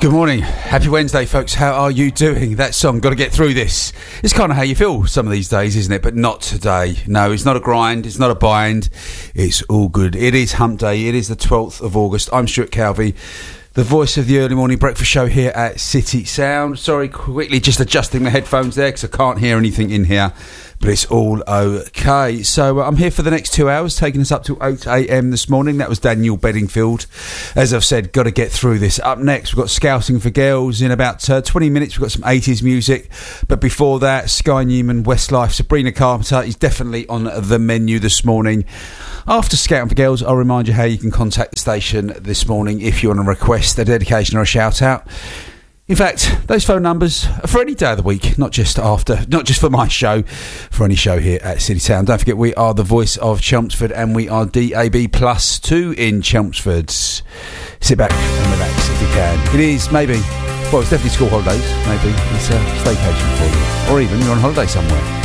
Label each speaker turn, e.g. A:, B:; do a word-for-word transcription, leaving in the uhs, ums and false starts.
A: Good morning. Happy Wednesday, folks. How are you doing? That song, Gotta Get Through This. It's kind of how you feel some of these days, isn't it? But not today. No, it's not a grind. It's not a bind. It's all good. It is hump day. It is the twelfth of August. I'm Stuart Calvey, the voice of the early morning breakfast show here at City Sound. Sorry, quickly just adjusting my headphones there because I can't hear anything in here. But it's all okay. So uh, I'm here for the next two hours, taking us up to eight a.m. this morning. That was Daniel Bedingfield. As I've said, got to get through this. Up next, we've got Scouting for Girls. In about uh, twenty minutes, we've got some eighties music. But before that, Sky Newman, Westlife, Sabrina Carpenter is definitely on the menu this morning. After Scouting for Girls, I'll remind you how you can contact the station this morning if you want to request a dedication or a shout out. In fact, those phone numbers are for any day of the week, not just after, not just for my show, for any show here at City Town. Don't forget, we are the voice of Chelmsford and we are D A B plus two in Chelmsford. Sit back and relax if you can. It is maybe, well, it's definitely school holidays. Maybe it's a staycation for you. Or even you're on holiday somewhere.